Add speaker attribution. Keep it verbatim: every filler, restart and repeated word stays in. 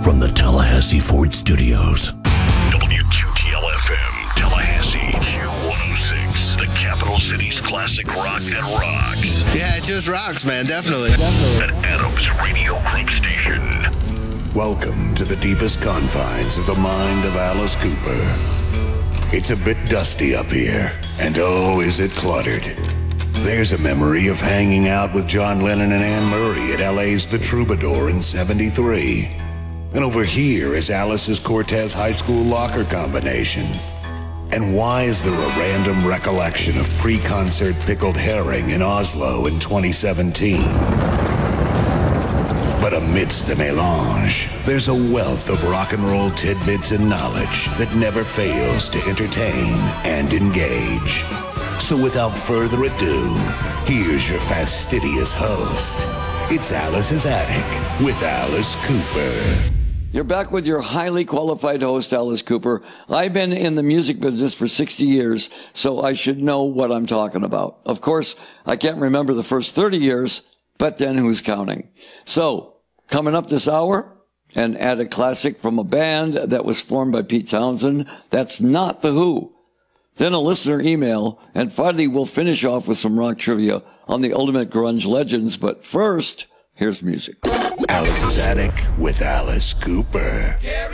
Speaker 1: from the Tallahassee Ford Studios.
Speaker 2: W Q T L F M, Tallahassee, Q one oh six, the capital city's classic rock that rocks.
Speaker 3: Yeah, it just rocks, man, definitely.
Speaker 2: An Adams Radio Group station.
Speaker 4: Welcome to the deepest confines of the mind of Alice Cooper. It's a bit dusty up here, and oh, is it cluttered. There's a memory of hanging out with John Lennon and Anne Murray at L A's The Troubadour in seventy-three. And over here is Alice's Cortez High School locker combination. And why is there a random recollection of pre-concert pickled herring in Oslo in twenty seventeen? But amidst the melange, there's a wealth of rock and roll tidbits and knowledge that never fails to entertain and engage. So without further ado, here's your fastidious host. It's Alice's Attic with Alice Cooper.
Speaker 5: You're back with your highly qualified host, Alice Cooper. I've been in the music business for sixty years, so I should know what I'm talking about. Of course, I can't remember the first thirty years, but then who's counting? So, coming up this hour, and add a classic from a band that was formed by Pete Townsend. That's not The Who. Then a listener email, and finally we'll finish off with some rock trivia on the ultimate grunge legends. But first, here's music.
Speaker 4: Alice's Attic with Alice Cooper.